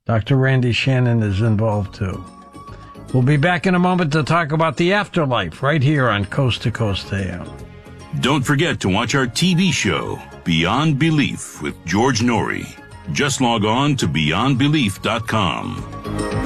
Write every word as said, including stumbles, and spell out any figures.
Doctor Randy Shannon is involved too. We'll be back in a moment to talk about the afterlife right here on Coast to Coast A M. Don't forget to watch our T V show, Beyond Belief with George Norrie. Just log on to beyond belief dot com.